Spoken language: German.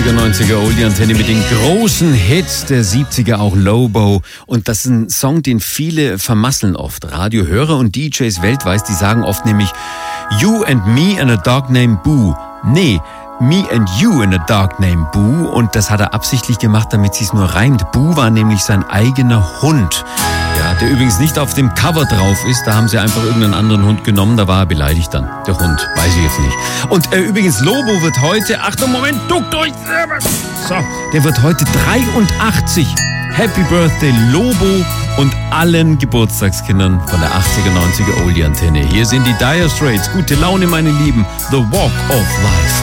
80er, 90er Oldie-Antenne mit den großen Hits der 70er, auch Lobo. Und das ist ein Song, den viele vermasseln oft. Radiohörer und DJs weltweit, die sagen oft nämlich You and me and a dog named Boo. Nee, Me and You in a Dog Named Boo. Und das hat er absichtlich gemacht, damit sie es nur reimt. Boo war nämlich sein eigener Hund. Ja, der übrigens nicht auf dem Cover drauf ist. Da haben sie einfach irgendeinen anderen Hund genommen. Da war er beleidigt dann, der Hund. Weiß ich jetzt nicht. Und übrigens, Lobo wird heute, Achtung, Moment, duckt euch selber. So, der wird heute 83. Happy Birthday Lobo und allen Geburtstagskindern von der 80er, 90er Oldie-Antenne. Hier sind die Dire Straits. Gute Laune, meine Lieben. The Walk of Life.